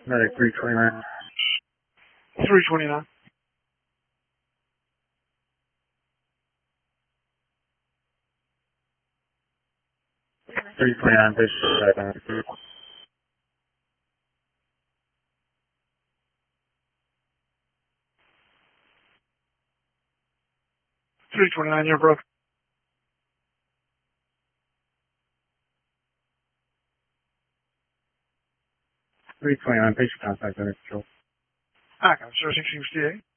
Medic 329. 329. 329, patient 329, you're broke. 329, patient contact under control. Back on 0668.